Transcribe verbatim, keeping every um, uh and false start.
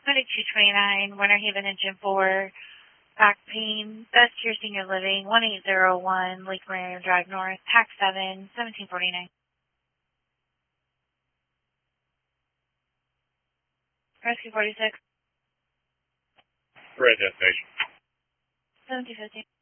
twenty-two twenty-nine, Winter Haven Engine four, back pain, that's your senior living, one eight zero one, Lake Marion Drive North, tax seven, seventeen forty-nine. Rescue forty-six. We're at destination. seventeen fifty.